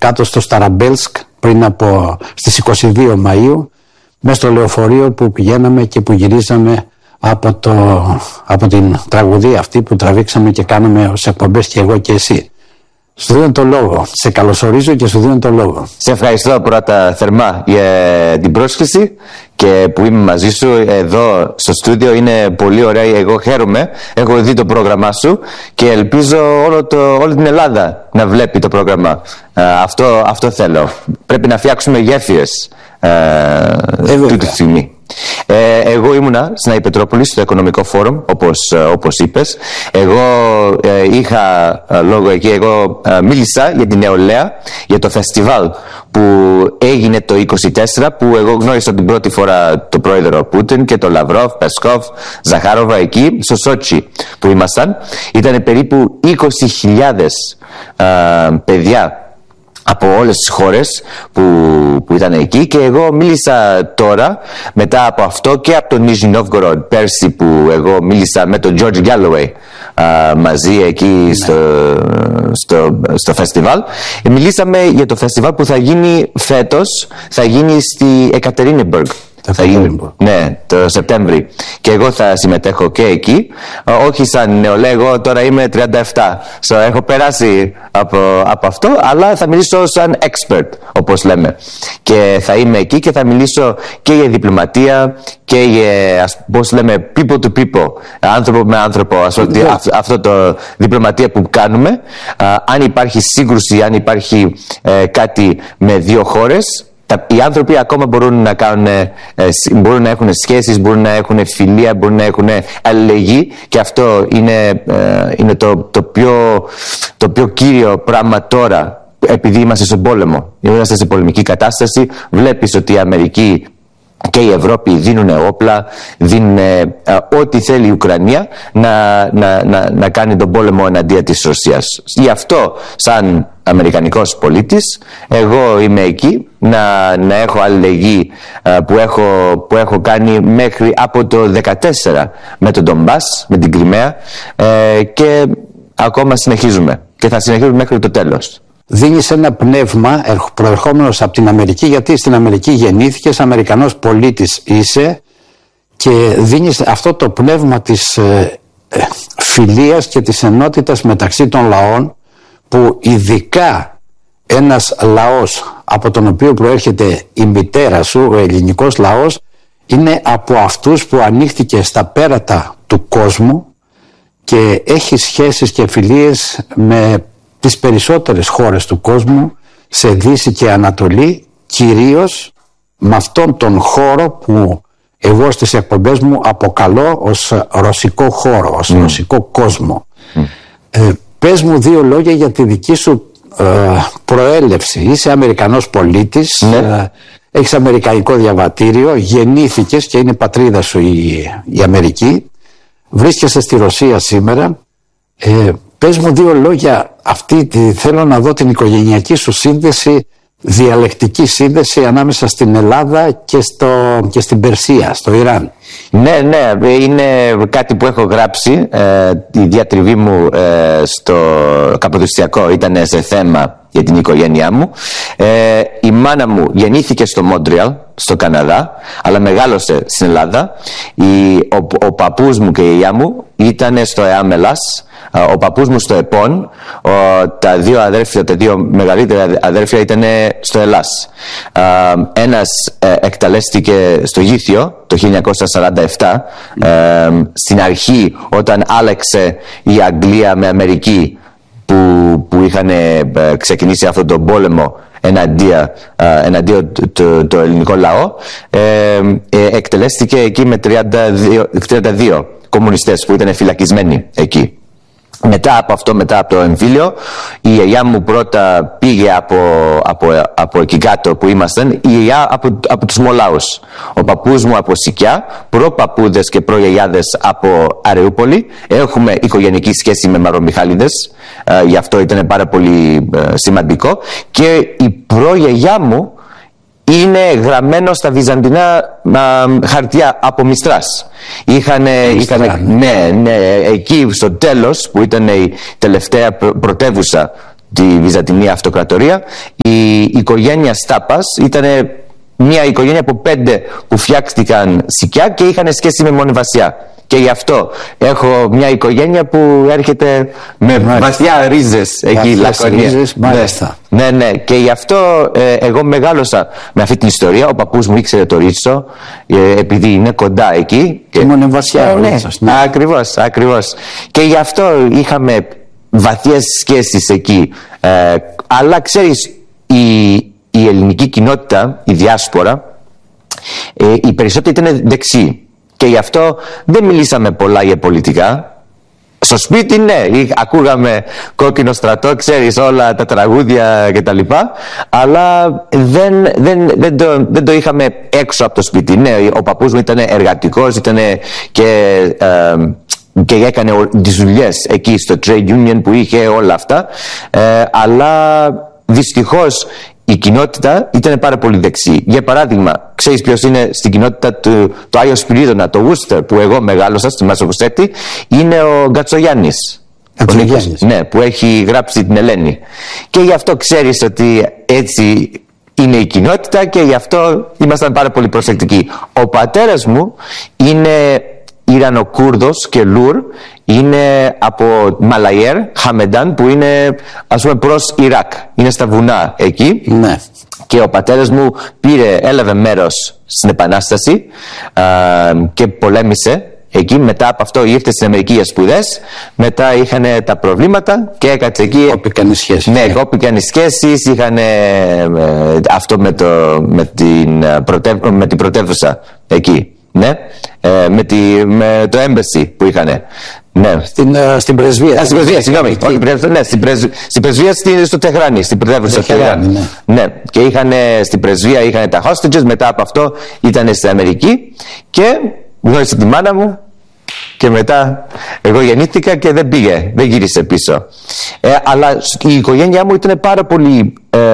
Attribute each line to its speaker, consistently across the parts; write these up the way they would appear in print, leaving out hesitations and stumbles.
Speaker 1: κάτω στο Σταραμπέλσκ στις 22 Μαΐου, μέσα στο λεωφορείο που πηγαίναμε και που γυρίζαμε από την τραγουδία αυτή που τραβήξαμε και κάναμε ως εκπομπές και εγώ και εσύ. Σου δίνω το λόγο. Σε καλωσορίζω και σου δίνω το λόγο.
Speaker 2: Σε ευχαριστώ πρώτα θερμά για την πρόσκληση και που είμαι μαζί σου εδώ στο στούντιο. Είναι πολύ ωραία. Εγώ χαίρομαι. Έχω δει το πρόγραμμά σου και ελπίζω όλη την Ελλάδα να βλέπει το πρόγραμμα. Αυτό θέλω. Πρέπει να φτιάξουμε γέφυρες τούτη τη στιγμή. Εγώ ήμουνα στην Αγία Πετρούπολη στο Οικονομικό Φόρουμ, όπως είπες. Εγώ είχα λόγο εκεί. Εγώ μίλησα για την νεολαία, για το φεστιβάλ που έγινε το 24, που εγώ γνώρισα την πρώτη φορά τον πρόεδρο Πούτιν και τον Λαυρόφ, Πεσκόφ, Ζαχάροβα εκεί στο Σότσι που ήμασταν. Ήταν περίπου 20.000 παιδιά από όλες τις χώρες που ήταν εκεί, και εγώ μίλησα τώρα μετά από αυτό και από τον Νίζι Νόβγκοροντ πέρσι, που εγώ μίλησα με τον George Galloway μαζί εκεί στο φεστιβάλ. Μιλήσαμε για το φεστιβάλ που θα γίνει φέτος, θα γίνει στη Εκατερίνεμπουργκ. Ναι, το Σεπτέμβρη. Και εγώ θα συμμετέχω και εκεί. Όχι σαν νεολαία, εγώ τώρα είμαι 37. Έχω περάσει από αυτό, αλλά θα μιλήσω σαν expert, όπως λέμε. Και θα είμαι εκεί και θα μιλήσω και για διπλωματία και για, πώς λέμε, people to people, άνθρωπο με άνθρωπο. Αυτό το διπλωματία που κάνουμε. Αν υπάρχει σύγκρουση, αν υπάρχει κάτι με δύο χώρες, οι άνθρωποι ακόμα μπορούν να έχουν σχέσεις, μπορούν να έχουν φιλία, μπορούν να έχουν αλληλεγγύη, και αυτό είναι το πιο κύριο πράγμα τώρα, επειδή είμαστε στον πόλεμο. Είμαστε σε πολεμική κατάσταση. Βλέπεις ότι η Αμερική και η Ευρώπη δίνουν όπλα, δίνουν ό,τι θέλει η Ουκρανία να κάνει τον πόλεμο εναντίον της Ρωσίας. Γι' αυτό, σαν Αμερικανικός πολίτης, εγώ είμαι εκεί να έχω αλληλεγγύη που έχω κάνει μέχρι από το 2014 με τον Ντομπάς, με την Κριμαία, και ακόμα συνεχίζουμε και θα συνεχίσουμε μέχρι το τέλος.
Speaker 1: Δίνεις ένα πνεύμα προερχόμενος από την Αμερική, γιατί στην Αμερική γεννήθηκες, Αμερικανός πολίτης είσαι, και δίνεις αυτό το πνεύμα της φιλίας και της ενότητας μεταξύ των λαών, που ειδικά ένας λαός από τον οποίο προέρχεται η μητέρα σου, ο ελληνικός λαός, είναι από αυτούς που ανοίχτηκε στα πέρατα του κόσμου και έχει σχέσεις και φιλίες με τις περισσότερες χώρες του κόσμου, σε Δύση και Ανατολή, κυρίως με αυτόν τον χώρο που εγώ στις εκπομπές μου αποκαλώ ως ρωσικό χώρο, ως ρωσικό κόσμο. Πες μου δύο λόγια για τη δική σου προέλευση. Είσαι Αμερικανός πολίτης, έχεις αμερικανικό διαβατήριο, γεννήθηκες και είναι πατρίδα σου η Αμερική, βρίσκεσαι στη Ρωσία σήμερα. Πες μου δύο λόγια, θέλω να δω την οικογενειακή σου σύνδεση, διαλεκτική σύνδεση ανάμεσα στην Ελλάδα και στην Περσία, στο Ιράν.
Speaker 2: Ναι, είναι κάτι που έχω γράψει. Η διατριβή μου στο Καποδιστριακό ήταν σε θέμα για την οικογένειά μου. Η μάνα μου γεννήθηκε στο Μόντρεαλ, στο Καναδά, αλλά μεγάλωσε στην Ελλάδα. Ο παππούς μου και η γιαγιά μου ήταν στο Εάμελας, ο παππούς μου στο Επών, τα δύο μεγαλύτερα αδέρφια ήταν στο Ελλάς. Ένας εκτελέστηκε στο Γήθιο το 1947, στην αρχή, όταν άλλαξε η Αγγλία με Αμερική, που είχαν ξεκινήσει αυτόν τον πόλεμο εναντίον το ελληνικό λαό. Εκτελέστηκε εκεί με 32 κομμουνιστές που ήταν φυλακισμένοι εκεί. Μετά από το εμφύλιο, η γιαγιά μου πρώτα πήγε από εκεί κάτω που ήμασταν, η γιαγιά από τους Μολάους, ο παππούς μου από Σικιά, προπαππούδες και προγιαγιάδες από Αρεούπολη. Έχουμε οικογενειακή σχέση με Μαρομιχάληδες, γι' αυτό ήταν πάρα πολύ σημαντικό, και η προγιαγιά μου είναι γραμμένο στα βυζαντινά χαρτιά από Μιστράς. Ναι, εκεί στο τέλος, που ήταν η τελευταία πρωτεύουσα τη Βυζαντινή Αυτοκρατορία. Η οικογένεια Στάπας ήταν μια οικογένεια από 5 που φτιάχτηκαν σικιά και είχαν σχέση με μονεβασιά. Και γι' αυτό έχω μια οικογένεια που έρχεται με βαθιά ρίζες εκεί, Λακωνία. Ναι. Και γι' αυτό εγώ μεγάλωσα με αυτή την ιστορία. Ο παππούς μου ήξερε το Ρίτσο, επειδή είναι κοντά εκεί.
Speaker 1: Και μονεβασιά.
Speaker 2: Ναι. Ακριβώς. Και γι' αυτό είχαμε βαθιές σχέσεις εκεί. Αλλά ξέρεις, η ελληνική κοινότητα, η διάσπορα, οι περισσότεροι ήταν δεξιοί. Και γι' αυτό δεν μιλήσαμε πολλά για πολιτικά. Στο σπίτι, ναι, ακούγαμε Κόκκινο Στρατό, ξέρεις, όλα τα τραγούδια κτλ. Αλλά δεν το είχαμε έξω από το σπίτι. Ναι, ο παππούς μου ήταν εργατικός, ήταν και έκανε τις δουλειές εκεί στο Trade Union που είχε, όλα αυτά. Αλλά δυστυχώς η κοινότητα ήταν πάρα πολύ δεξί. Για παράδειγμα, ξέρεις ποιος είναι στην κοινότητα το Άγιο Σπυρίδωνα, το Worcester, που εγώ μεγάλωσα στη Μασοπουσέτη, είναι ο Γκατσογιάννης. Ναι, που έχει γράψει την Ελένη. Και γι' αυτό ξέρεις ότι έτσι είναι η κοινότητα και γι' αυτό ήμασταν πάρα πολύ προσεκτικοί. Ο πατέρας μου είναι Ιρανοκούρδος και Λουρ, είναι από Μαλαϊέρ, Χαμεντάν, που είναι, ας πούμε, προς Ιράκ, είναι στα βουνά εκεί.
Speaker 1: Ναι.
Speaker 2: Και ο πατέρας μου έλαβε μέρος στην Επανάσταση και πολέμησε εκεί. Μετά από αυτό ήρθε στην Αμερική για σπουδές. Μετά είχαν τα προβλήματα και έκατσε εκεί.
Speaker 1: Κόπηκαν οι σχέσεις.
Speaker 2: Ναι, κόπηκαν οι σχέσεις. Είχαν αυτό με την πρωτεύουσα εκεί. Ναι, με το embassy που είχανε. Ναι.
Speaker 1: Στην πρεσβεία.
Speaker 2: Στην πρεσβεία, συγγνώμη. Ναι, στην πρεσβεία στο Τεχράνι, στην πρωτεύουσα Τεχράνι. Ναι, και στην πρεσβεία είχαν τα hostages. Μετά από αυτό ήταν στην Αμερική και γνώρισε τη μάνα μου. Και μετά εγώ γεννήθηκα και δεν γύρισε πίσω. Αλλά η οικογένειά μου ήταν πάρα πολύ.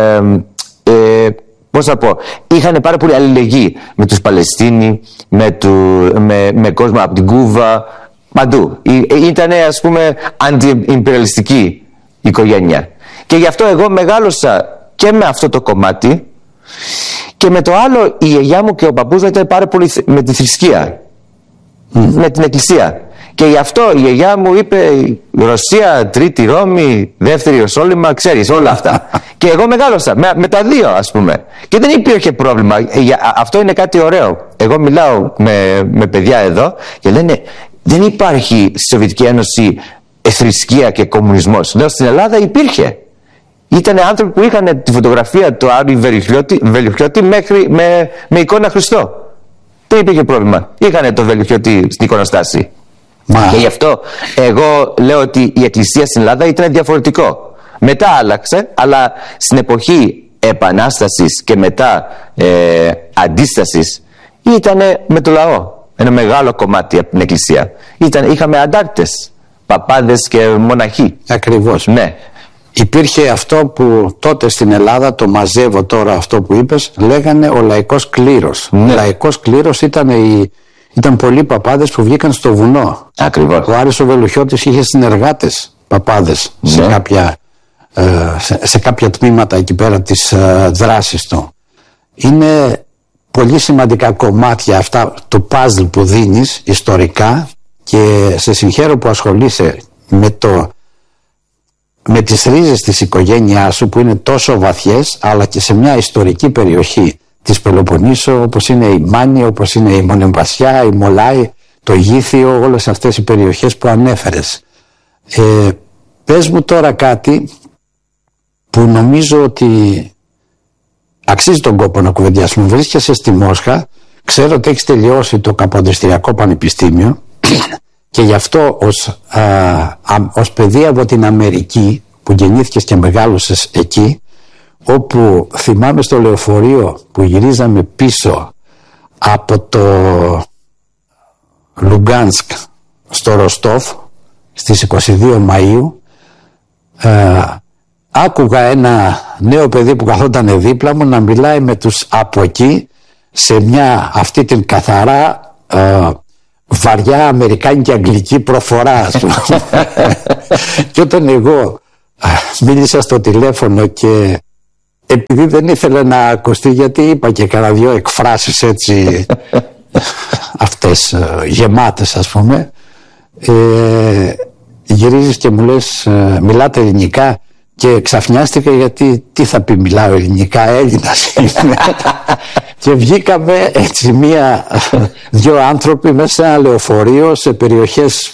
Speaker 2: Πώς θα πω, είχαν πάρα πολύ αλληλεγγύη με τους Παλαιστίνοι, με κόσμο από την Κούβα, παντού. Ήταν, ας πούμε, αντι-ιμπεριαλιστική οικογένεια. Και γι' αυτό εγώ μεγάλωσα και με αυτό το κομμάτι. Και με το άλλο, η γιαγιά μου και ο παππούς μου ήταν πάρα πολύ με τη θρησκεία, με την εκκλησία. Και γι' αυτό η γιαγιά μου είπε Ρωσία, Τρίτη Ρώμη, Δεύτερη Ιεροσόλυμα, ξέρεις, όλα αυτά. Και εγώ μεγάλωσα με τα δύο, ας πούμε. Και δεν υπήρχε πρόβλημα. Αυτό είναι κάτι ωραίο. Εγώ μιλάω με παιδιά εδώ και λένε δεν υπάρχει στη Σοβιετική Ένωση θρησκεία και κομμουνισμός. Λέω, στην Ελλάδα υπήρχε. Ήταν άνθρωποι που είχαν τη φωτογραφία του Άρη Βελουχιώτη μέχρι με εικόνα Χριστό. Δεν υπήρχε πρόβλημα. Είχαν το Βελουχιώτη στην εικονοστάση. Και γι' αυτό εγώ λέω ότι η εκκλησία στην Ελλάδα ήταν διαφορετικό. Μετά άλλαξε, αλλά στην εποχή επανάστασης και μετά αντίστασης ήταν με το λαό. Ένα μεγάλο κομμάτι από την εκκλησία. Είχαμε αντάρτες, παπάδες και μοναχοί.
Speaker 1: Ακριβώς.
Speaker 2: Ναι.
Speaker 1: Υπήρχε αυτό που τότε στην Ελλάδα, το μαζεύω τώρα αυτό που είπες, λέγανε ο λαϊκός κλήρος.
Speaker 2: Ναι.
Speaker 1: Ο λαϊκός κλήρος ήταν πολλοί παπάδες που βγήκαν στο βουνό.
Speaker 2: Ακριβώς.
Speaker 1: Ο Άρης ο Βελουχιώτης είχε συνεργάτες παπάδες, ναι, σε κάποια τμήματα εκεί πέρα της δράσης του. Είναι πολύ σημαντικά κομμάτια αυτά το puzzle που δίνεις ιστορικά και σε συγχαίρω που ασχολείσαι με τις ρίζες της οικογένειάς σου που είναι τόσο βαθιές, αλλά και σε μια ιστορική περιοχή της Πελοποννήσου, όπως είναι η Μάνη, όπως είναι η Μονεμβασιά, η Μολάη, το Γήθιο, όλες αυτές οι περιοχές που ανέφερες. Πες μου τώρα κάτι που νομίζω ότι αξίζει τον κόπο να κουβεντιάσουμε. Βρίσκεσαι στη Μόσχα, ξέρω ότι έχεις τελειώσει το Καποδιστριακό Πανεπιστήμιο και γι' αυτό ως παιδί από την Αμερική που γεννήθηκες και μεγάλωσες εκεί, όπου θυμάμαι στο λεωφορείο που γυρίζαμε πίσω από το Λουγκάνσκ στο Ροστόφ στις 22 Μαΐου, άκουγα ένα νέο παιδί που καθόταν δίπλα μου να μιλάει με τους από εκεί σε αυτή την καθαρά βαριά αμερικάνικη αγγλική προφορά, ας πούμε. Και όταν εγώ μίλησα στο τηλέφωνο και επειδή δεν ήθελε να ακουστεί, γιατί είπα και κάνα δυο εκφράσεις έτσι αυτές γεμάτες ας πούμε, γυρίζεις και μου λες μιλάτε ελληνικά, και ξαφνιάστηκα γιατί τι θα πει μιλάω ελληνικά, Έλληνας είμαι. Και βγήκαμε έτσι δυο άνθρωποι μέσα σε ένα λεωφορείο σε περιοχές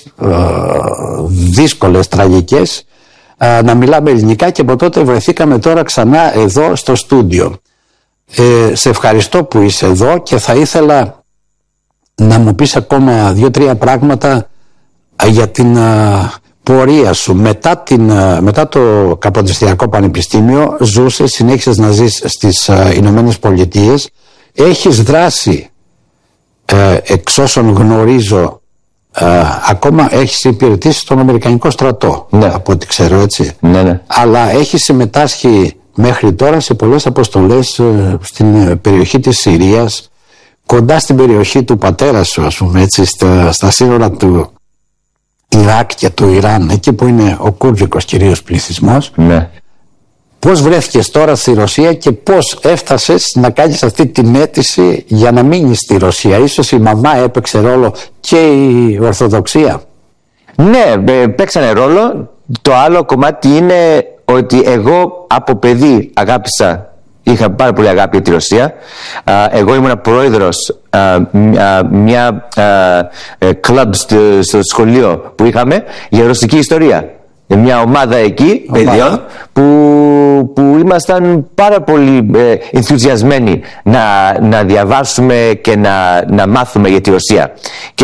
Speaker 1: δύσκολες, τραγικές, να μιλάμε ελληνικά, και από τότε βρεθήκαμε τώρα ξανά εδώ στο στούντιο. Σε ευχαριστώ που είσαι εδώ και θα ήθελα να μου πεις ακόμα 2-3 πράγματα για την πορεία σου. Μετά το Καποδιστριακό Πανεπιστήμιο συνέχισες να ζεις στις Ηνωμένες Πολιτείες. Έχεις δράσει, εξ όσων γνωρίζω, ακόμα έχεις υπηρετήσει στον Αμερικανικό στρατό, ναι, από ό,τι ξέρω, έτσι.
Speaker 2: Ναι. Αλλά
Speaker 1: έχεις συμμετάσχει μέχρι τώρα σε πολλές αποστολές στην περιοχή της Συρίας, κοντά στην περιοχή του πατέρα σου, ας πούμε, έτσι, στα σύνορα του Ιράκ και του Ιράν, εκεί που είναι ο κούρδικος κυρίως πληθυσμός.
Speaker 2: Ναι.
Speaker 1: Πώς βρέθηκες τώρα στη Ρωσία και πώς έφτασες να κάνεις αυτή την αίτηση για να μείνεις στη Ρωσία? Ίσως η μαμά έπαιξε ρόλο και η Ορθοδοξία.
Speaker 2: Ναι, παίξανε ρόλο. Το άλλο κομμάτι είναι ότι εγώ από παιδί είχα πάρα πολύ αγάπη για τη Ρωσία. Εγώ ήμουν πρόεδρος μια κλαμπ στο σχολείο που είχαμε για ρωσική ιστορία. Μια ομάδα εκεί παιδιών που ήμασταν πάρα πολύ ενθουσιασμένοι να διαβάσουμε και να μάθουμε για τη Ρωσία. Και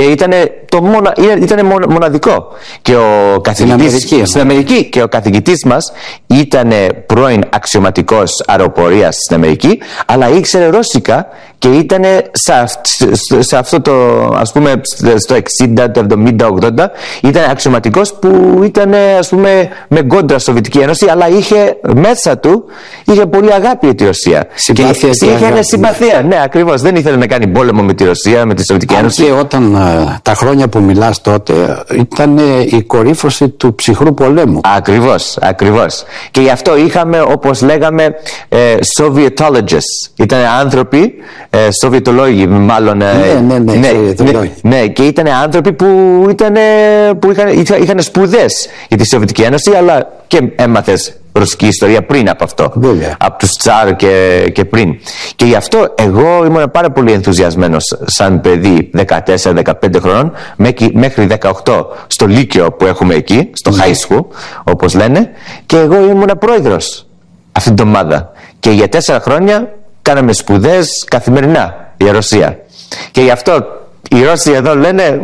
Speaker 2: ήταν μοναδικό. Και ο καθηγητής στην Αμερική, και ο καθηγητής μας ήταν πρώην αξιωματικός αεροπορίας στην Αμερική, αλλά ήξερε ρώσικα και ήταν σε αυτό το, ας πούμε, στο 60, το 70, 80, ήταν αξιωματικός που ήταν, ας πούμε, με κόντρα Σοβιετική Ένωση, αλλά είχε μέσα του πολύ αγάπη για τη Ρωσία.
Speaker 1: Συμπάθεια και
Speaker 2: είχε συμπαθία, ναι, ακριβώς. Δεν ήθελε να κάνει πόλεμο με τη Ρωσία, με τη Σοβιετική Ένωση.
Speaker 1: Και όταν τα χρόνια που μιλάς τότε ήταν η κορύφωση του ψυχρού πολέμου.
Speaker 2: Ακριβώς. Και γι' αυτό είχαμε, όπως λέγαμε, Sovietologists. Ήταν άνθρωποι, Σοβιετολόγοι μάλλον. Ναι, και ήταν άνθρωποι που είχαν σπουδές για τη Σοβιετική Ένωση, αλλά και έμαθες ρωσική ιστορία πριν από αυτό.
Speaker 1: Βέβαια.
Speaker 2: Από τους Τσάρ και πριν. Και γι' αυτό εγώ ήμουν πάρα πολύ ενθουσιασμένος σαν παιδί 14-15 χρονών μέχρι 18 στο Λύκειο που έχουμε εκεί, στο high school όπως λένε, και εγώ ήμουν πρόεδρος αυτήν την ομάδα. Και για 4 χρόνια κάναμε σπουδές καθημερινά για Ρωσία. Και γι' αυτό οι Ρώσοι εδώ λένε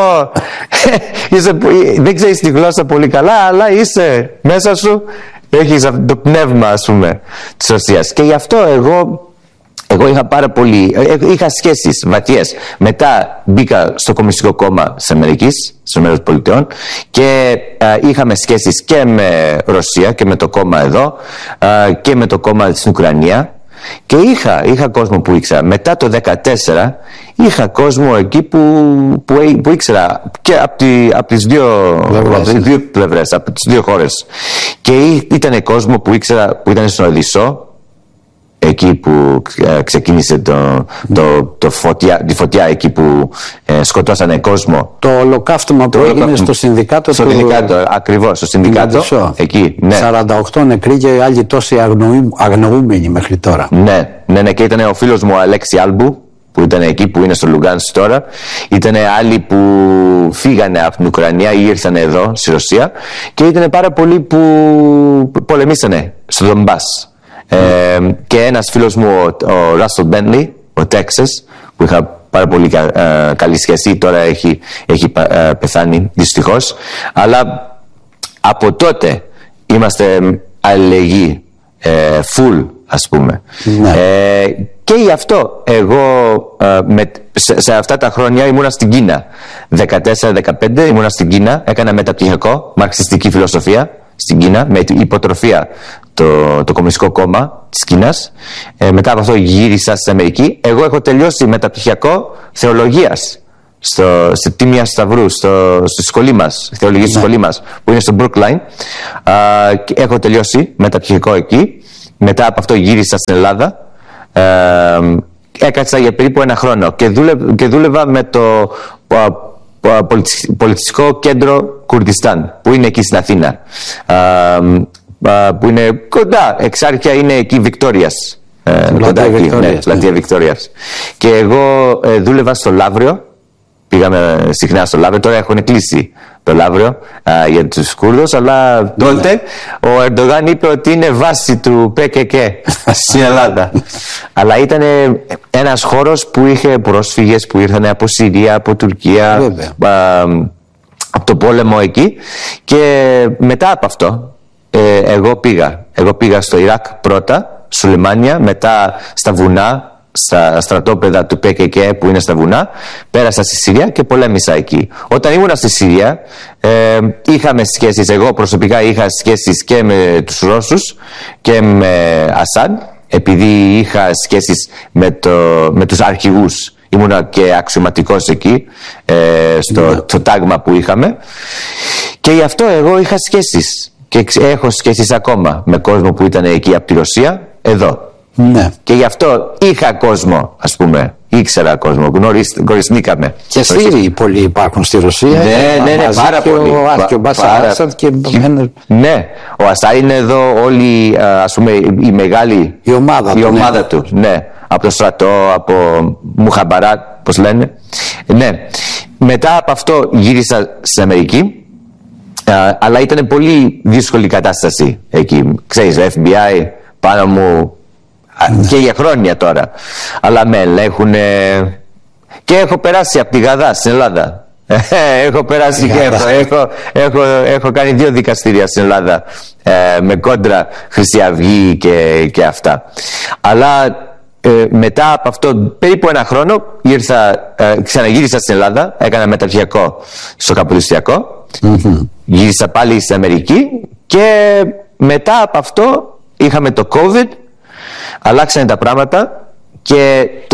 Speaker 2: δεν ξέρεις τη γλώσσα πολύ καλά, αλλά είσαι μέσα σου, έχεις αυτό το πνεύμα, ας πούμε, της Ρωσίας. Και γι' αυτό εγώ είχα σχέσεις βαθιές. Μετά μπήκα στο Κομμουνιστικό Κόμμα της Αμερικής, στις ΗΠΑ, και είχαμε σχέσεις και με Ρωσία και με το κόμμα εδώ και με το κόμμα στην Ουκρανία. Και είχα κόσμο που ήξερα. Μετά το 2014 είχα κόσμο εκεί που ήξερα και από τις δύο πλευρές, από τις δύο χώρες. Και ήταν κόσμο που ήξερα, που ήταν στον Οδυσσό, εκεί που ξεκίνησε τη φωτιά, εκεί που σκοτώσανε κόσμο.
Speaker 1: Το ολοκαύτωμα που έγινε στο Συνδικάτο.
Speaker 2: Στο Συνδικάτο, ακριβώς, στο Συνδικάτο. Εκεί, ναι.
Speaker 1: 48 νεκροί και άλλοι τόσοι αγνοούμενοι μέχρι τώρα.
Speaker 2: Ναι, και ήταν ο φίλος μου ο Αλέξη Άλμπου, που ήταν εκεί, που είναι στο Λουγκάνσκ τώρα. Ήταν άλλοι που φύγανε από την Ουκρανία ή ήρθαν εδώ στη Ρωσία, και ήταν πάρα πολλοί που πολεμήσανε στο Δονμπάς. Και ένας φίλος μου, ο Ράσελ Μπέντλι, ο Τέξας, που είχα πάρα πολύ καλή σχέση, τώρα έχει πεθάνει δυστυχώς, αλλά από τότε είμαστε αλληλεγγύοι, full, ας πούμε. Και γι' αυτό εγώ σε αυτά τα χρόνια ήμουνα στην Κίνα. 14-15 ήμουνα στην Κίνα, έκανα μεταπτυχιακό μαρξιστική φιλοσοφία στην Κίνα, με υποτροφία το Κομμουνιστικό Κόμμα της Κίνας. Μετά από αυτό γύρισα στην Αμερική. Εγώ έχω τελειώσει μεταπτυχιακό θεολογίας στη Τίμια Σταυρού, στη σχολή μας, θεολογική σχολή μας, που είναι στο Brookline. Έχω τελειώσει μεταπτυχιακό εκεί. Μετά από αυτό γύρισα στην Ελλάδα. Έκατσα για περίπου 1 χρόνο και δούλευα με το πολιτιστικό κέντρο Κουρδιστάν, που είναι εκεί στην Αθήνα, που είναι κοντά, Εξάρχεια είναι εκεί Βικτόριας, Πλατεία Βικτόριας. Και εγώ δούλευα στο Λαύριο, πήγαμε συχνά στο Λαύριο. Τώρα έχουν κλείσει το Λαύριο για τους Κούρδους, αλλά τότε ο Ερντογάν είπε ότι είναι βάση του ΠΚΚ στην Ελλάδα. Αλλά ήταν ένας χώρος που είχε πρόσφυγες που ήρθαν από Συρία, από Τουρκία, από το πόλεμο εκεί. Και μετά από αυτό εγώ πήγα στο Ιράκ πρώτα, Σουλεϊμάνια, μετά στα βουνά, στα στρατόπεδα του ΠΚΚ που είναι στα βουνά. Πέρασα στη Συρία και πολέμησα εκεί. Όταν ήμουν στη Συρία είχαμε σχέσεις, εγώ προσωπικά είχα σχέσεις και με τους Ρώσους και με Ασάντ, επειδή είχα σχέσεις με τους αρχηγούς. Ήμουνα και αξιωματικός εκεί στο τάγμα που είχαμε, και γι' αυτό εγώ είχα σχέσεις και έχω σχέσεις ακόμα με κόσμο που ήταν εκεί από τη Ρωσία εδώ. Ναι. Και γι' αυτό είχα κόσμο, ας πούμε, ήξερα κόσμο, γνωριστήκαμε.
Speaker 1: Και Σύριοι πολλοί υπάρχουν στη Ρωσία.
Speaker 2: Ναι, πάρα πολλοί. Ναι, ο Ασάρ είναι εδώ, όλοι, ας πούμε, η μεγάλη ομάδα του. Ναι, από το στρατό, από Μουχαμπαράτ, πώς λένε. Ναι. Μετά από αυτό γύρισα στην Αμερική, αλλά ήταν πολύ δύσκολη κατάσταση εκεί. Ξέρεις, FBI πάνω μου. Και για χρόνια τώρα. Αλλά με ελέγχουν. Και έχω περάσει από τη Γαδά στην Ελλάδα. Έχω περάσει και έχω κάνει 2 δικαστήρια στην Ελλάδα, με κόντρα Χρυσή Αυγή και αυτά. Αλλά μετά από αυτό περίπου 1 χρόνο ξαναγύρισα στην Ελλάδα. Έκανα μεταπτυχιακό στο Καποδιστριακό. Γύρισα πάλι στην Αμερική. Και μετά από αυτό είχαμε το COVID. Αλλάξανε τα πράγματα και το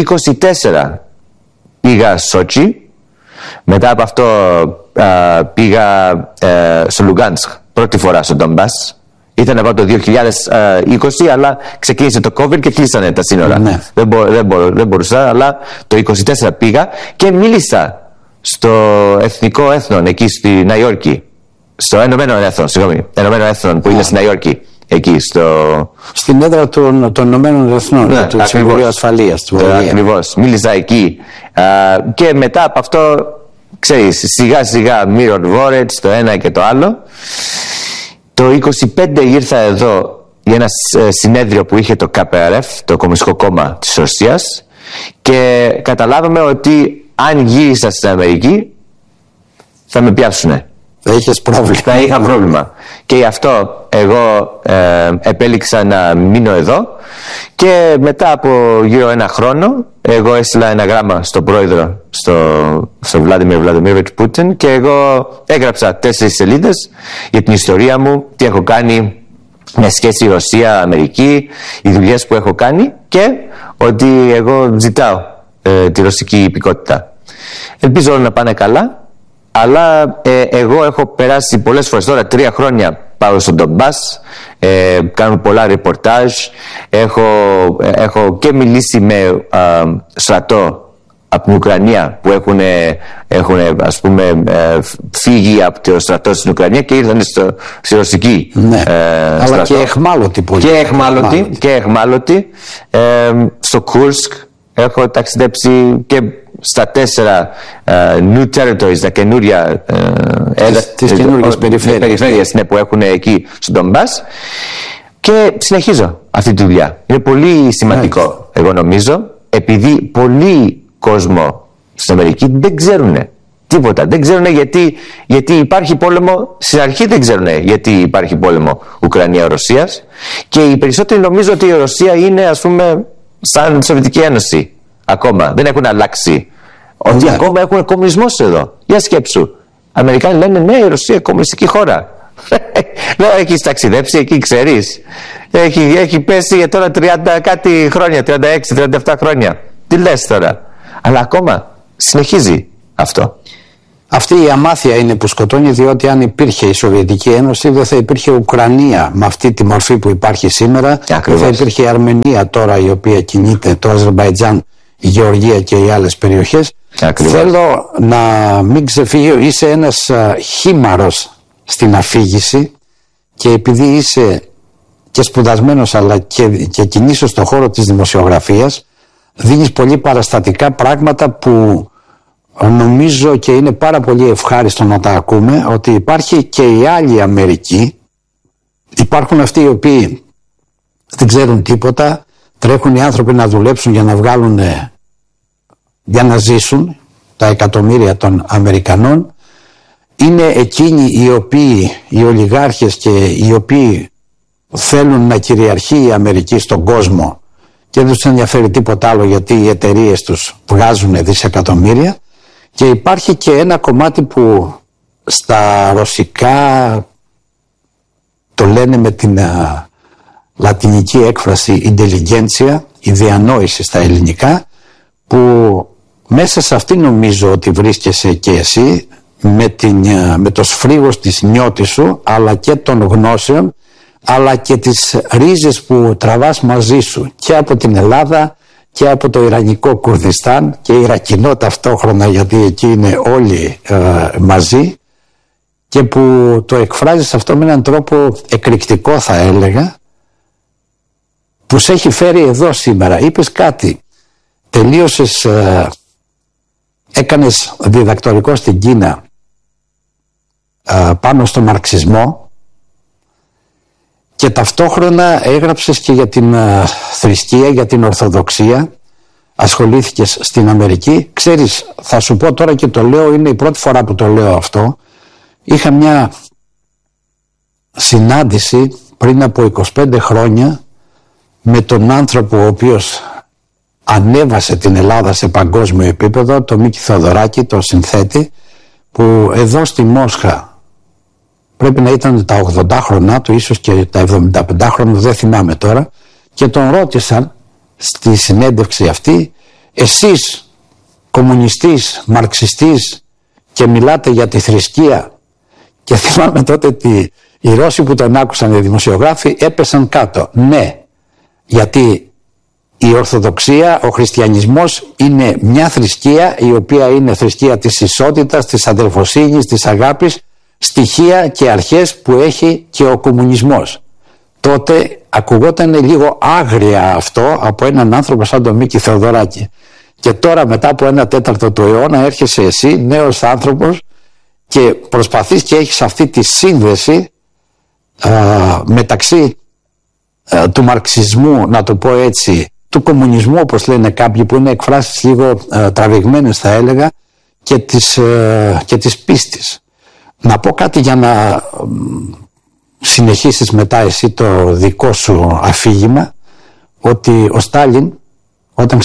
Speaker 2: 24 πήγα Σότσι. Μετά από αυτό πήγα στο Λουγκάνσκ, πρώτη φορά στο Ντομπάς. Ήταν από το 2020, αλλά ξεκίνησε το COVID και κλείσανε τα σύνορα. Ναι. Δεν μπορούσα, αλλά το 24 πήγα και μίλησα στο Εθνικό Έθνον εκεί στη Νέα Υόρκη. Στο Ενωμένο Έθνον που είναι στη Νέα Υόρκη. Εκεί
Speaker 1: στην έδρα των Ηνωμένων Εθνών, ναι, του Συμβουλίου Ασφαλείας του ΟΗΕ.
Speaker 2: Ακριβώς, μίλησα εκεί. Και μετά από αυτό, ξέρεις, σιγά σιγά mirror words, το ένα και το άλλο. Το 25 ήρθα εδώ για ένα συνέδριο που είχε το KPRF, το Κομμουνιστικό Κόμμα της Ρωσίας, και καταλάβαμε ότι αν γύρισα στην Αμερική θα με πιάσουνε. Θα είχα πρόβλημα. Και γι' αυτό εγώ επέλεξα να μείνω εδώ, και μετά από γύρω 1 χρόνο εγώ έστειλα ένα γράμμα στον πρόεδρο, στο Βλάντιμιρ Βλαντιμίροβιτς Πούτιν, και εγώ έγραψα 4 σελίδες για την ιστορία μου, τι έχω κάνει με σχέση Ρωσία-Αμερική, οι δουλειές που έχω κάνει, και ότι εγώ ζητάω τη ρωσική υπηκότητα. Ελπίζω όλα να πάνε καλά. Αλλά εγώ έχω περάσει πολλές φορές τώρα, 3 χρόνια πάω στον Ντομπάς, κάνω πολλά ρεπορτάζ, έχω και μιλήσει με στρατό από την Ουκρανία που έχουν ας πούμε φύγει από το στρατό στην Ουκρανία και ήρθαν στη ρωσική
Speaker 1: αλλά στρατό. Και εχμάλωτοι πολύ.
Speaker 2: Και εχμάλωτοι. Στο Κούρσκ έχω ταξιδέψει και στα 4 new territories, τα καινούρια
Speaker 1: τις καινούργιες
Speaker 2: περιφέρειες που έχουν εκεί στον Ντομπάς, και συνεχίζω αυτή τη δουλειά. Είναι πολύ σημαντικό, εγώ νομίζω, επειδή πολλοί κόσμο στην Αμερική δεν ξέρουν τίποτα. Δεν ξέρουν γιατί υπάρχει πόλεμο. Στην αρχή δεν ξέρουν γιατί υπάρχει πόλεμο Ουκρανία-Ρωσίας, και οι περισσότεροι νομίζουν ότι η Ρωσία είναι, ας πούμε, σαν Σοβιετική Ένωση. Ακόμα δεν έχουν αλλάξει. Ότι ακόμα έχουν κομμουνισμό εδώ. Για σκέψου. Αμερικάνοι λένε ναι, η Ρωσία κομμουνιστική χώρα. Έχεις ταξιδέψει εκεί, ξέρεις. Έχει πέσει για τώρα 30 κάτι χρόνια, 36-37 χρόνια. Τι λες τώρα. Αλλά ακόμα συνεχίζει αυτό.
Speaker 1: Αυτή η αμάθεια είναι που σκοτώνει, διότι αν υπήρχε η Σοβιετική Ένωση δεν θα υπήρχε Ουκρανία με αυτή τη μορφή που υπάρχει σήμερα. Δεν θα υπήρχε η Αρμενία τώρα, η οποία κινείται, το Αζερμπαϊτζάν, η Γεωργία και οι άλλες περιοχές. Θέλω να μην ξεφύγει, είσαι ένας χήμαρος στην αφήγηση, και επειδή είσαι και σπουδασμένος αλλά και κινείσαι στον χώρο της δημοσιογραφίας, δίνεις πολύ παραστατικά πράγματα που νομίζω και είναι πάρα πολύ ευχάριστο να τα ακούμε, ότι υπάρχει και η άλλη Αμερική. Υπάρχουν αυτοί οι οποίοι δεν ξέρουν τίποτα, τρέχουν οι άνθρωποι να δουλέψουν για να βγάλουν, για να ζήσουν, τα εκατομμύρια των Αμερικανών. Είναι εκείνοι οι οποίοι, οι ολιγάρχες και οι οποίοι θέλουν να κυριαρχεί η Αμερική στον κόσμο και δεν τους ενδιαφέρει τίποτα άλλο, γιατί οι εταιρείες τους βγάζουν δισεκατομμύρια. Και υπάρχει και ένα κομμάτι που στα ρωσικά το λένε με την λατινική έκφραση intelligentsia, η διανόηση στα ελληνικά, που μέσα σε αυτή νομίζω ότι βρίσκεσαι και εσύ, με το σφρίγος της νιώτης σου, αλλά και των γνώσεων, αλλά και τις ρίζες που τραβάς μαζί σου και από την Ελλάδα και από το Ιρανικό Κουρδιστάν και Ιρακινό ταυτόχρονα, γιατί εκεί είναι όλοι μαζί, και που το εκφράζεις αυτό με έναν τρόπο εκρηκτικό, θα έλεγα, που σε έχει φέρει εδώ σήμερα. Είπες κάτι, τελείωσες, έκανες διδακτορικό στην Κίνα πάνω στο μαρξισμό, και ταυτόχρονα έγραψες και για την θρησκεία, για την Ορθοδοξία, ασχολήθηκες στην Αμερική. Ξέρεις, θα σου πω τώρα, και το λέω, είναι η πρώτη φορά που το λέω αυτό. Είχα μια συνάντηση πριν από 25 χρόνια με τον άνθρωπο ο οποίος ανέβασε την Ελλάδα σε παγκόσμιο επίπεδο, το Μίκη Θεοδωράκη, το συνθέτη, που εδώ στη Μόσχα πρέπει να ήταν τα 80 χρονά του, ίσως και τα 75 χρόνια, δεν θυμάμαι τώρα, και τον ρώτησαν στη συνέντευξη αυτή, εσείς κομμουνιστής, μαρξιστής, και μιλάτε για τη θρησκεία? Και θυμάμαι τότε ότι οι Ρώσοι που τον άκουσαν, οι δημοσιογράφοι, έπεσαν κάτω. Ναι, γιατί η Ορθοδοξία, ο χριστιανισμός είναι μια θρησκεία, η οποία είναι θρησκεία της ισότητας, της αδελφοσύνης, της αγάπης, στοιχεία και αρχές που έχει και ο κομμουνισμός. Τότε ακουγόταν λίγο άγρια αυτό από έναν άνθρωπο σαν τον Μίκη Θεοδωράκη. Και τώρα, μετά από 1/4 του αιώνα, έρχεσαι εσύ νέος άνθρωπος και προσπαθείς και έχεις αυτή τη σύνδεση μεταξύ του μαρξισμού, να το πω έτσι, του κομμουνισμού, όπως λένε κάποιοι, που είναι εκφράσεις λίγο τραβηγμένες, θα έλεγα, και της πίστης. Να πω κάτι για να συνεχίσεις μετά εσύ το δικό σου αφήγημα, ότι ο Στάλιν, όταν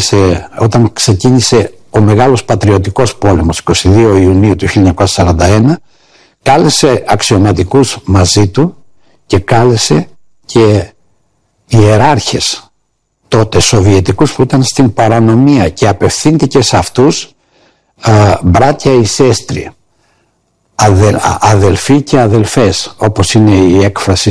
Speaker 1: ξεκίνησε ο μεγάλος πατριωτικός πόλεμος 22 Ιουνίου του 1941, κάλεσε αξιωματικούς μαζί του και κάλεσε και ιεράρχες τότε σοβιετικούς που ήταν στην παρανομία, και απευθύνθηκε σε αυτούς, μπράτια εισέστρια, αδελφοί και αδελφές, όπως είναι η έκφραση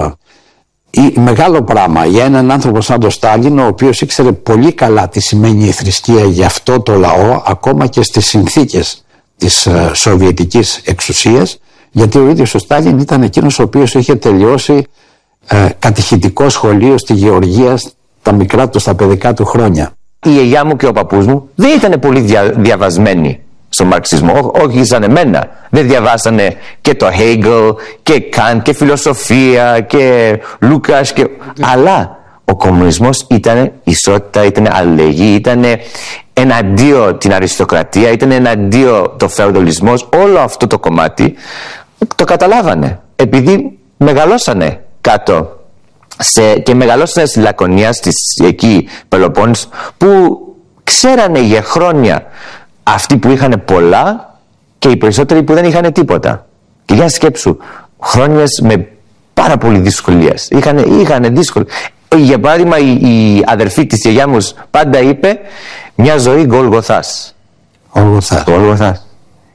Speaker 1: μεγάλο πράγμα για έναν άνθρωπο σαν τον Στάλιν, ο οποίος ήξερε πολύ καλά τι σημαίνει η θρησκεία για αυτό το λαό, ακόμα και στις συνθήκες της σοβιετικής εξουσίας, γιατί ο ίδιος ο Στάλιν ήταν εκείνος ο οποίος είχε τελειώσει κατηχητικό σχολείο στη Γεωργία τα μικρά του, στα παιδικά του χρόνια.
Speaker 2: Η γιαγιά μου και ο παππούς μου δεν ήταν πολύ διαβασμένοι στο μαρξισμό, όχι σαν εμένα. Δεν διαβάσανε και το Hegel και Καντ και φιλοσοφία και Λούκας αλλά ο κομμουνισμός ήταν ισότητα, ήταν αλληλεγγύη, ήταν εναντίον την αριστοκρατία, ήταν εναντίον το φεουδαλισμός. Όλο αυτό το κομμάτι το καταλάβανε επειδή μεγαλώσανε κάτω και μεγαλώσανε στη Λακωνία, εκεί Πελοπόννησο, που ξέρανε για χρόνια αυτοί που είχαν πολλά και οι περισσότεροι που δεν είχαν τίποτα. Και για σκέψου, χρόνιες με πάρα πολύ δυσκολίες. Είχαν δύσκολο. Για παράδειγμα, η αδερφή της γιαγιά μου πάντα είπε μια ζωή Γκολγοθάς. Γολγοθάς.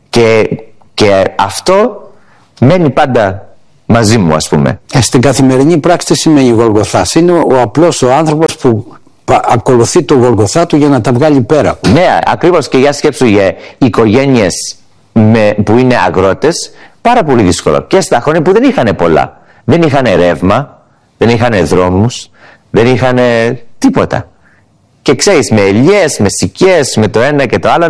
Speaker 2: Και αυτό μένει πάντα μαζί μου, ας πούμε.
Speaker 1: Στην καθημερινή πράξη τι σημαίνει Γολγοθάς? Είναι ο απλός ο άνθρωπος που ακολουθεί το Γολγοθά του για να τα βγάλει πέρα.
Speaker 2: Ναι, ακριβώς. Και για σκέψου για οικογένειες που είναι αγρότες, πάρα πολύ δύσκολο. Και στα χρόνια που δεν είχαν πολλά. Δεν είχαν ρεύμα, δεν είχαν δρόμους, δεν είχαν τίποτα. Και ξέρεις, με ελιές, με σικιές, με το ένα και το άλλο,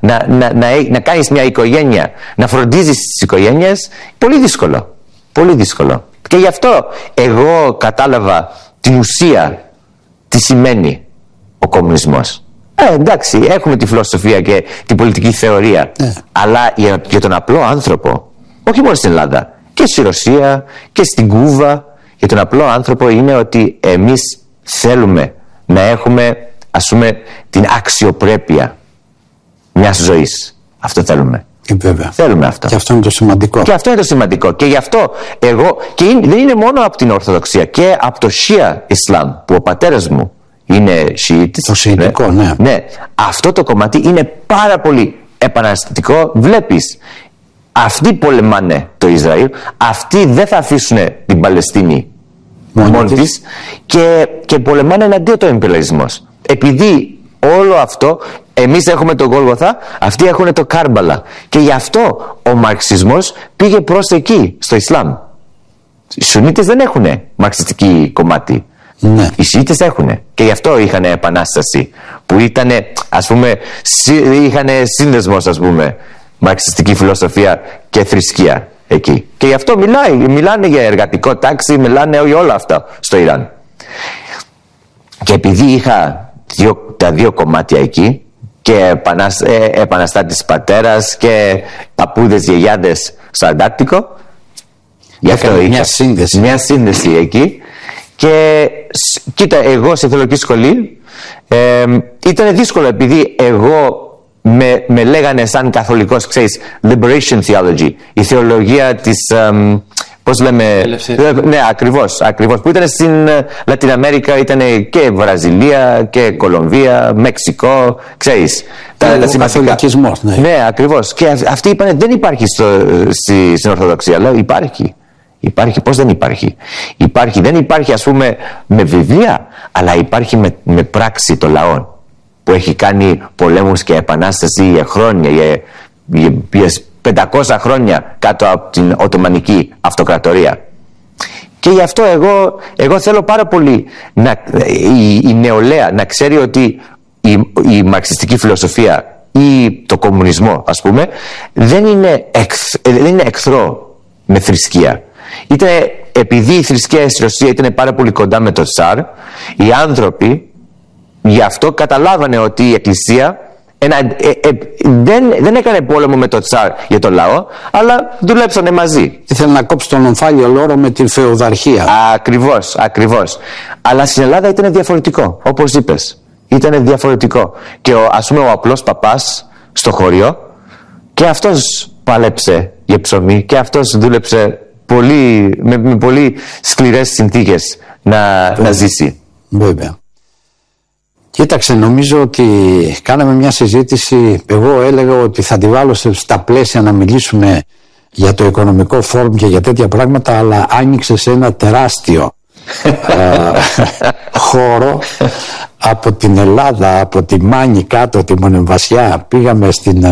Speaker 2: να κάνεις μια οικογένεια, να φροντίζεις τις οικογένειες, πολύ δύσκολο. Πολύ δύσκολο. Και γι' αυτό εγώ κατάλαβα την ουσία, τι σημαίνει ο κομμουνισμός. Εντάξει, έχουμε τη φιλοσοφία και την πολιτική θεωρία, αλλά για τον απλό άνθρωπο, όχι μόνο στην Ελλάδα, και στη Ρωσία και στην Κούβα, για τον απλό άνθρωπο είναι ότι εμείς θέλουμε να έχουμε, ας πούμε, την αξιοπρέπεια μιας ζωής. Αυτό θέλουμε.
Speaker 1: Βέβαια.
Speaker 2: Θέλουμε αυτό.
Speaker 1: Και αυτό είναι το σημαντικό.
Speaker 2: Και αυτό είναι το σημαντικό. Και γι' αυτό εγώ, δεν είναι μόνο από την Ορθοδοξία, και από το Σία Ισλάμ, που ο πατέρας μου είναι Σιήτης.
Speaker 1: Το Σιητικό, ναι.
Speaker 2: Ναι. Αυτό το κομμάτι είναι πάρα πολύ επαναστατικό. Βλέπεις, αυτοί πολεμάνε το Ισραήλ, αυτοί δεν θα αφήσουν την Παλαιστίνη μόνη της και πολεμάνε εναντίον του ιμπεριαλισμός. Επειδή όλο αυτό, εμείς έχουμε το Γόλγοθα, αυτοί έχουν το Κάρμπαλα. Και γι' αυτό ο μαρξισμός πήγε προς εκεί, στο Ισλάμ. Οι Σουνίτες δεν έχουν μαρξιστική κομμάτι.
Speaker 1: Ναι.
Speaker 2: Οι Σιήτες έχουν. Και γι' αυτό είχαν επανάσταση. Που ήταν, ας πούμε, είχαν σύνδεσμος, ας πούμε, μαρξιστική φιλοσοφία και θρησκεία εκεί. Και γι' αυτό μιλάνε για εργατικό τάξη, μιλάνε για όλα αυτά στο Ιράν. Και επειδή είχα τα δύο κομμάτια εκεί, και επαναστάτης πατέρας και παππούδες γιαγιάδες στο Αντάρτικο, γι' αυτό είχα μια σύνδεση εκεί. Και κοίτα, εγώ σε θεολογική σχολή ήταν δύσκολο, επειδή εγώ με λέγανε σαν καθολικός, ξέρεις, liberation theology, η θεολογία της, πώς λέμε, ναι, ακριβώς, που ήταν στην Λατινική Αμέρικα, ήταν και Βραζιλία και Κολομβία, Μεξικό, ξέρεις,
Speaker 1: ο καθολικισμός, ναι.
Speaker 2: Ναι, ακριβώς. Και αυτοί είπανε δεν υπάρχει στην Ορθοδοξία. Λέω υπάρχει, πώς δεν υπάρχει? Δεν υπάρχει, ας πούμε, με βιβλία, αλλά υπάρχει με πράξη των λαών, που έχει κάνει πολέμους και επανάσταση για χρόνια, για 500 χρόνια κάτω από την Οθωμανική Αυτοκρατορία. Και γι' αυτό εγώ θέλω πάρα πολύ η νεολαία να ξέρει ότι η μαρξιστική φιλοσοφία ή το κομμουνισμό, ας πούμε, δεν είναι εχθρό με θρησκεία. Επειδή η θρησκεία στη Ρωσία ήταν πάρα πολύ κοντά με το Τσάρ, οι άνθρωποι γι' αυτό καταλάβανε ότι η Εκκλησία δεν έκανε πόλεμο με το Τσάρ για το λαό, αλλά δουλέψανε μαζί.
Speaker 1: Ήθελε να κόψει τον ομφάλιο λόρο με την φεουδαρχία.
Speaker 2: Ακριβώς. Αλλά στην Ελλάδα ήταν διαφορετικό, όπως είπες. Ήταν διαφορετικό. Και ας πούμε ο απλός παπάς στο χωριό, και αυτός πάλεψε για ψωμί, και αυτός δούλεψε με πολύ σκληρές συνθήκες να ζήσει.
Speaker 1: Βέβαια. Κοίταξε, νομίζω ότι κάναμε μια συζήτηση. Εγώ έλεγα ότι θα τη βάλω στα πλαίσια να μιλήσουμε για το οικονομικό φόρουμ και για τέτοια πράγματα, αλλά άνοιξε σε ένα τεράστιο χώρο από την Ελλάδα, από τη Μάνη κάτω, τη Μονεμβασιά. Πήγαμε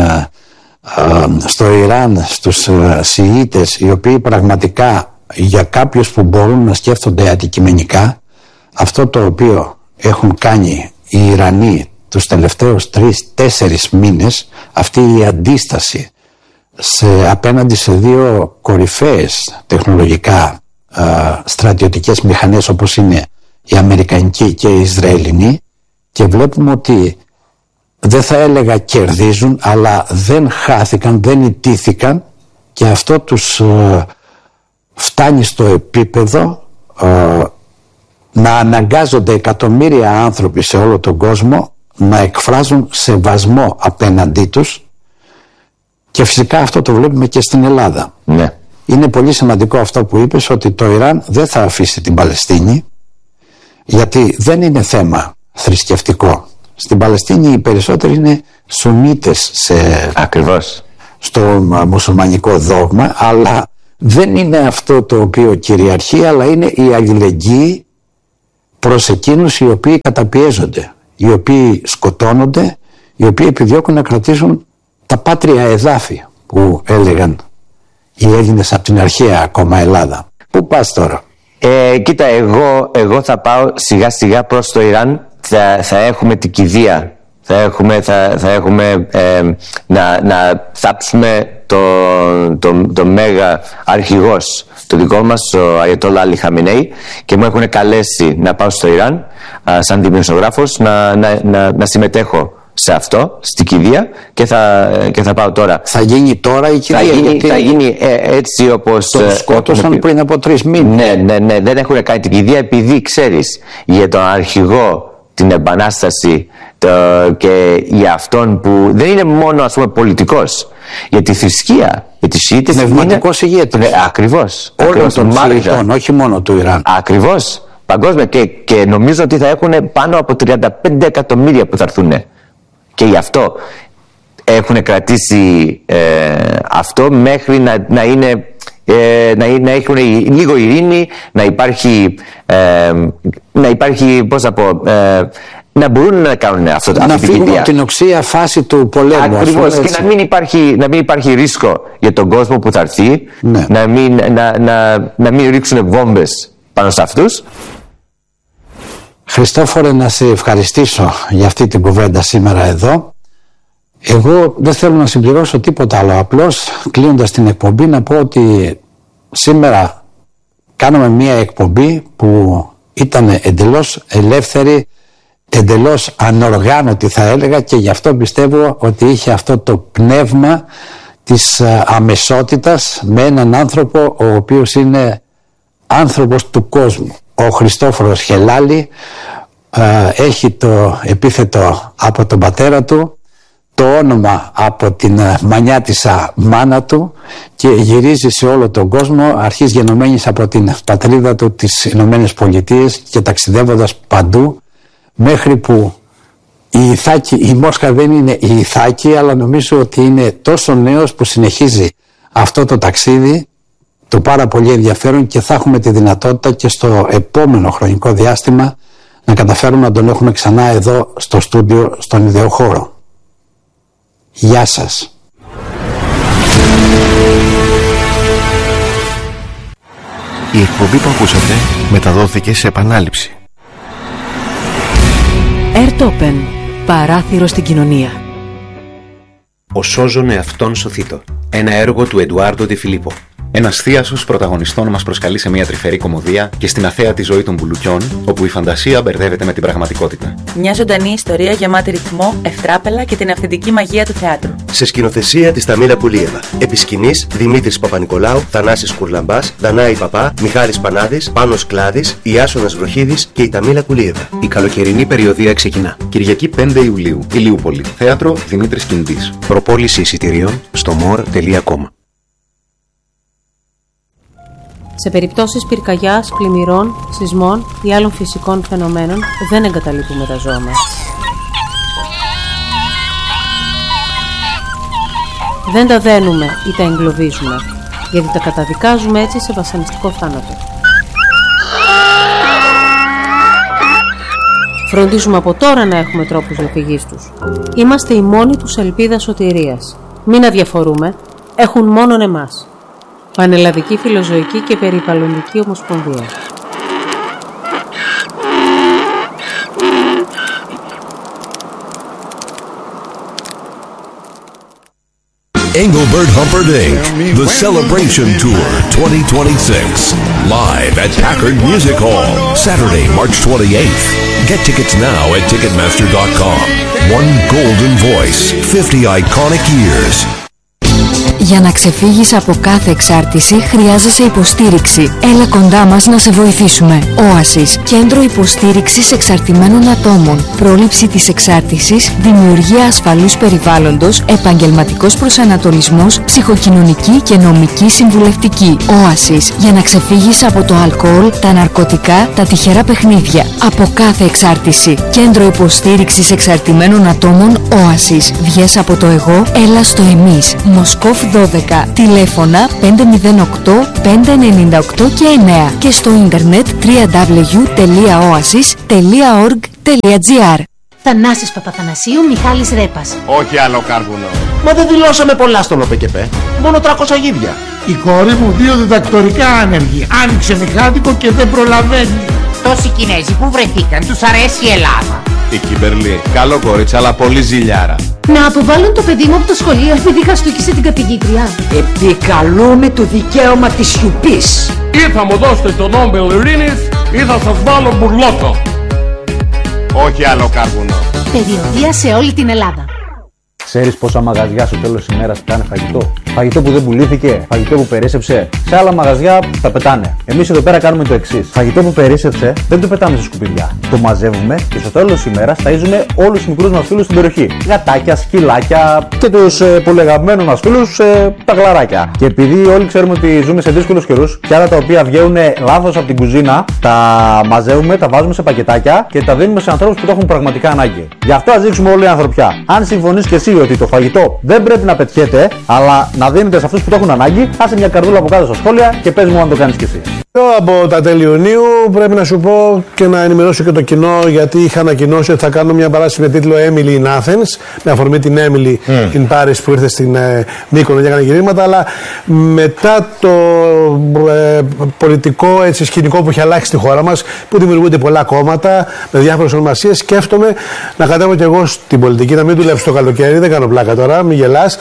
Speaker 1: στο Ιράν, στους Σιήτες, οι οποίοι πραγματικά, για κάποιους που μπορούν να σκέφτονται αντικειμενικά, αυτό το οποίο έχουν κάνει οι Ιρανοί τους τελευταίους 3-4 μήνες, αυτή η αντίσταση απέναντι σε δύο κορυφαίες τεχνολογικά στρατιωτικές μηχανές, όπως είναι η Αμερικανική και η Ισραηλινή, και βλέπουμε ότι δεν θα έλεγα κερδίζουν, αλλά δεν χάθηκαν, δεν ιτήθηκαν, και αυτό τους φτάνει στο επίπεδο να αναγκάζονται εκατομμύρια άνθρωποι σε όλο τον κόσμο να εκφράζουν σεβασμό απέναντί τους, και φυσικά αυτό το βλέπουμε και στην Ελλάδα.
Speaker 2: Ναι.
Speaker 1: Είναι πολύ σημαντικό αυτό που είπες, ότι το Ιράν δεν θα αφήσει την Παλαιστίνη, γιατί δεν είναι θέμα θρησκευτικό Στην Παλαιστίνη οι περισσότεροι είναι Σουνίτες
Speaker 2: Ακριβώς.
Speaker 1: στο μουσουλμανικό δόγμα, αλλά δεν είναι αυτό το οποίο κυριαρχεί, αλλά είναι η αλληλεγγύη προς εκείνους οι οποίοι καταπιέζονται, οι οποίοι σκοτώνονται, οι οποίοι επιδιώκουν να κρατήσουν τα πάτρια εδάφη που έλεγαν οι Έλληνες από την αρχαία ακόμα Ελλάδα. Πού πας τώρα?
Speaker 2: Κοίτα, εγώ θα πάω σιγά σιγά προς το Ιράν. Θα έχουμε την κηδεία. Θα έχουμε να θάψουμε το μέγα αρχηγός, το δικό μας, ο Αγιατόλα Αλί Χαμενέι, και μου έχουν καλέσει να πάω στο Ιράν σαν δημοσιογράφος να συμμετέχω σε αυτό, στην κηδεία, και θα πάω τώρα.
Speaker 1: Θα γίνει τώρα η κηδεία?
Speaker 2: Θα γίνει έτσι όπως
Speaker 1: το σκότωσαν πριν από 3 μήνες.
Speaker 2: Ναι, δεν έχουν κάνει την κηδεία επειδή ξέρεις για τον αρχηγό, την επανάσταση και για αυτόν που δεν είναι μόνο, ας πούμε, πολιτικός, για τη θρησκεία, για τις Σιήτες.
Speaker 1: Πνευματικός ηγέτης.
Speaker 2: Ακριβώς.
Speaker 1: Όλων των Σιητών, όχι μόνο του Ιράν.
Speaker 2: Ακριβώς. Παγκόσμια. Και νομίζω ότι θα έχουν πάνω από 35 εκατομμύρια που θα έρθουν. Και γι' αυτό έχουν κρατήσει αυτό μέχρι να έχουν λίγο ειρήνη, να υπάρχει πώς θα πω, να μπορούν να κάνουν αυτό το.
Speaker 1: Να φύγουν από την οξία φάση του πολέμου.
Speaker 2: Ακριβώς. Και να μην υπάρχει ρίσκο για τον κόσμο που θα έρθει,
Speaker 1: ναι.
Speaker 2: να μην ρίξουν βόμβες πάνω σε αυτούς.
Speaker 1: Χριστόφορε, να σε ευχαριστήσω για αυτή την κουβέντα σήμερα εδώ. Εγώ δεν θέλω να συμπληρώσω τίποτα άλλο, απλώς κλείνοντας την εκπομπή να πω ότι σήμερα κάναμε μια εκπομπή που ήταν εντελώς ελεύθερη, εντελώς ανοργάνωτη θα έλεγα, και γι' αυτό πιστεύω ότι είχε αυτό το πνεύμα της αμεσότητας με έναν άνθρωπο ο οποίος είναι άνθρωπος του κόσμου. Ο Χριστόφορος Χελάλη έχει το επίθετο από τον πατέρα του, το όνομα από την μανιάτισσα μάνα του, και γυρίζει σε όλο τον κόσμο, αρχής γενομένης από την πατρίδα του, τις Ηνωμένες Πολιτείες, και ταξιδεύοντας παντού, μέχρι που η Μόσχα δεν είναι η Ιθάκη, αλλά νομίζω ότι είναι τόσο νέος που συνεχίζει αυτό το ταξίδι, το πάρα πολύ ενδιαφέρον, και θα έχουμε τη δυνατότητα και στο επόμενο χρονικό διάστημα να καταφέρουμε να τον έχουμε ξανά εδώ στο στούντιο, στον Ιδεοχώρο. Γεια σας.
Speaker 3: Η εκπομπή που ακούσατε μεταδόθηκε σε επανάληψη.
Speaker 4: Airtopen. Παράθυρο στην κοινωνία.
Speaker 5: Ο σώζον εαυτόν σωθήτω. Ένα έργο του Εντουάρντο Ντε Φιλίππο. Ένας θίασος πρωταγωνιστών μας προσκαλεί σε μια τρυφερή κωμωδία και στην αθέατη ζωή των μπουλουκιών, όπου η φαντασία μπερδεύεται με την πραγματικότητα.
Speaker 6: Μια ζωντανή ιστορία γεμάτη ρυθμό, ευτράπελα και την αυθεντική μαγεία του θεάτρου.
Speaker 7: Σε σκηνοθεσία της Ταμίλα Πουλίεβα. Επί σκηνής Δημήτρης Παπα-Νικολάου, Θανάσης Κουρλαμπάς, Δανάη Παπά, Μιχάλης Πανάδης, Πάνος Κλάδης, Ιάσονας Βροχίδης και η Ταμίλα Πουλίεβα.
Speaker 5: Η καλοκαιρινή περιοδία ξεκινά. Κυριακή 5 Ιουλίου. Ηλιούπολη. Θέατρο Δημήτρης Κιντής.
Speaker 3: Προπόληση εισιτηρίων στο more.com.
Speaker 8: Σε περιπτώσεις πυρκαγιάς, πλημμυρών, σεισμών ή άλλων φυσικών φαινομένων δεν εγκαταλείπουμε τα ζώα μας. Δεν τα δένουμε ή τα εγκλωβίζουμε, γιατί τα καταδικάζουμε έτσι σε βασανιστικό θάνατο. Φροντίζουμε από τώρα να έχουμε τρόπους διαφυγής τους. Είμαστε η μόνη τους ελπίδα σωτηρίας. Μην αδιαφορούμε, έχουν μόνον εμάς. Πανελλαδική Φιλοζωική και Περιβαλλοντική Ομοσπονδία.
Speaker 9: Engelbert Humper Day, the Celebration Tour 2026. Live at Packard Music Hall, Saturday, March 28th. Get tickets now at Ticketmaster.com. One golden voice, 50 iconic years.
Speaker 4: Για να ξεφύγεις από κάθε εξάρτηση χρειάζεσαι υποστήριξη. Έλα κοντά μας να σε βοηθήσουμε. Oasis, κέντρο υποστήριξης εξαρτημένων ατόμων. Πρόληψη της εξάρτησης, δημιουργία ασφαλούς περιβάλλοντος, επαγγελματικός προσανατολισμός, ψυχοκοινωνική και νομική συμβουλευτική. Oasis, για να ξεφύγεις από το αλκοόλ, τα ναρκωτικά, τα τυχερά παιχνίδια. Από κάθε εξάρτηση. Κέντρο υποστήριξης εξαρτημένων ατόμων Oasis. Βγες από το εγώ, έλα στο εμείς. Μοσκόφ 12. Τηλέφωνα 508 598 και 9. Και στο ίντερνετ www.oasis.org.gr.
Speaker 10: Θανάσης Παπαθανασίου, Μιχάλης Ρέπας.
Speaker 11: Όχι άλλο κάρβουνο.
Speaker 12: Μα δεν δηλώσαμε πολλά στον ΟΠΕΚΕΠΕ. Μόνο 300 γίδια.
Speaker 13: Η κόρη μου 2 διδακτορικά άνεργη. Άνοιξε μηχάνικο και δεν προλαβαίνει.
Speaker 14: Τόσοι Κινέζοι που βρεθήκαν, τους αρέσει η Ελλάδα.
Speaker 11: Η Κιμπερλή, καλό κορίτσι, αλλά πολύ ζηλιάρα.
Speaker 10: Να αποβάλουν το παιδί μου από το σχολείο επειδή χαστούκισε την καθηγήτρια.
Speaker 15: Επικαλούμε το δικαίωμα της σιωπής.
Speaker 16: Ή θα μου δώσετε τον Νόμπελ Ειρήνης ή θα σας βάλω μπουρλότο.
Speaker 11: Όχι άλλο κάρβουνο.
Speaker 10: Περιοδεία σε όλη την Ελλάδα.
Speaker 17: Ξέρεις πόσα μαγαζιά στο τέλος της ημέρας πετάνε φαγητό? Φαγητό που δεν πουλήθηκε, φαγητό που περίσσεψε. Σε άλλα μαγαζιά τα πετάνε. Εμείς εδώ πέρα κάνουμε το εξής. Φαγητό που περίσσεψε δεν το πετάμε σε σκουπίδια. Το μαζεύουμε και στο τέλος της ημέρας ταΐζουμε όλους τους μικρούς μας φίλους στην περιοχή. Γατάκια, σκυλάκια και τους πολύ αγαπημένους μας φίλους τα γλαράκια. Και επειδή όλοι ξέρουμε ότι ζούμε σε δύσκολους καιρούς, και άλλα τα οποία βγαίνουν λάθος από την κουζίνα, τα μαζεύουμε, τα βάζουμε σε πακετάκια και τα δίνουμε σε ανθρώπους που το έχουν πραγματικά ανάγκη. Γι' αυτό ας δείξουμε όλη η ανθρωπιά. Αν συμφωνείς και εσύ ότι το φαγητό δεν πρέπει να πετιέται, αλλά να δίνεται σε αυτούς που το έχουν ανάγκη, άσε μια καρδούλα από κάτω στα σχόλια και πες μου αν το κάνεις κι εσύ.
Speaker 18: Από τα τέλη Ιουνίου πρέπει να σου πω και να ενημερώσω και το κοινό, γιατί είχα ανακοινώσει ότι θα κάνω μια παράσταση με τίτλο Emily in Athens, με αφορμή την Emily in Paris που ήρθε στην Μύκονο και έκανε γυρίσματα, αλλά μετά το πολιτικό σκηνικό που έχει αλλάξει στη χώρα μας, που δημιουργούνται πολλά κόμματα με διάφορες ονομασίες, σκέφτομαι να κατέβω κι εγώ στην πολιτική, να μην δουλέψω το καλοκαίρι, δεν κάνω πλάκα τώρα, μην γελάς.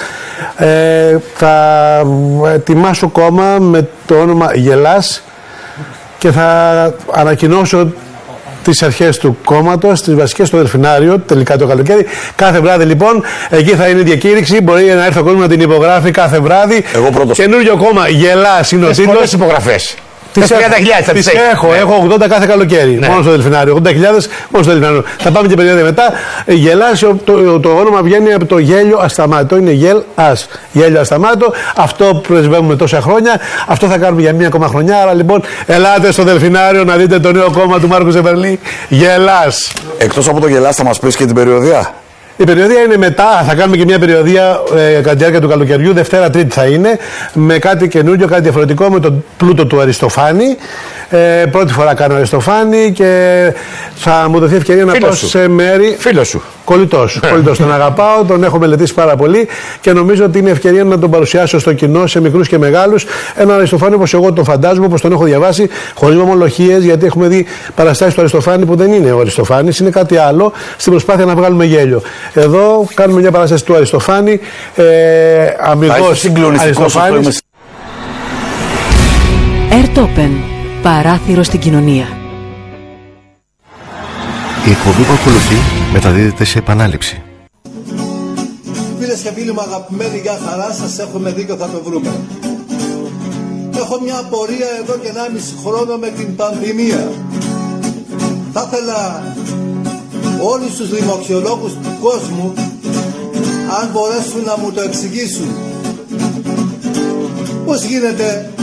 Speaker 18: Θα ετοιμάσω κόμμα με το όνομα Γελάς και θα ανακοινώσω τις αρχές του κόμματος, τις βασικές στο Δελφινάριο, τελικά το καλοκαίρι. Κάθε βράδυ λοιπόν, εκεί θα είναι η διακήρυξη. Μπορεί να έρθει ο κόσμος να την υπογράφει κάθε βράδυ.
Speaker 12: Εγώ πρώτος.
Speaker 18: Καινούριο κόμμα, Γελάς είναι ο τίτλος.
Speaker 12: Πολλές υπογραφές.
Speaker 18: Τις έχω 80 κάθε καλοκαίρι. Ναι. Μόνο στο Δελφινάριο. 80.000 μόνο στο Δελφινάριο. Θα πάμε και περίοδο μετά. Γελάς, το όνομα βγαίνει από το γέλιο ασταμάτητο. Είναι γελ-ας. Γέλιο ασταμάτητο. Αυτό πρεσβεύουμε τόσα χρόνια. Αυτό θα κάνουμε για μία ακόμα χρονιά. Άρα λοιπόν, ελάτε στο Δελφινάριο να δείτε το νέο κόμμα του Μάρκου Ζεβερλή. Γελάς.
Speaker 12: Εκτός από το Γελάς, θα μας πεις και την περιοδεία.
Speaker 18: Η περιοδεία είναι μετά, θα κάνουμε και μια περιοδεία κατά τη διάρκεια του καλοκαιριού, Δευτέρα Τρίτη θα είναι, με κάτι καινούριο, κάτι διαφορετικό, με τον πλούτο του Αριστοφάνη. Πρώτη φορά κάνω Αριστοφάνη και θα μου δοθεί ευκαιρία να πάω σε μέρη.
Speaker 12: Φίλος σου.
Speaker 18: Κολλητός. Τον αγαπάω, τον έχω μελετήσει πάρα πολύ και νομίζω ότι είναι ευκαιρία να τον παρουσιάσω στο κοινό, σε μικρούς και μεγάλους. Έναν Αριστοφάνη όπως εγώ τον φαντάζομαι, όπως τον έχω διαβάσει, χωρίς ομολογίες, γιατί έχουμε δει παραστάσεις του Αριστοφάνη που δεν είναι ο Αριστοφάνης, είναι κάτι άλλο, στην προσπάθεια να βγάλουμε γέλιο. Εδώ κάνουμε μια παράσταση του Αριστοφάνη, αμυγός Αριστοφάνης.
Speaker 4: Ερτόπεν, παράθυρο στην κοινωνία.
Speaker 3: Η εκπομπή που ακολουθεί μεταδίδεται σε επανάληψη.
Speaker 19: Φίλες και φίλοι μου αγαπημένοι, για χαρά σας, έχουμε δίκιο, θα το βρούμε. Έχω μια απορία εδώ και 1,5 χρόνο με την πανδημία. Θα ήθελα όλους τους δημοξιολόγους του κόσμου, αν μπορέσουν να μου το εξηγήσουν, πώς γίνεται